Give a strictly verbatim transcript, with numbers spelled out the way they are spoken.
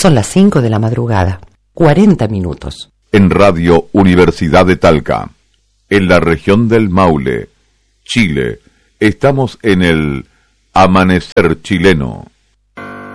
Son las cinco de la madrugada, cuarenta minutos. En Radio Universidad de Talca, en la región del Maule, Chile, estamos en el Amanecer Chileno.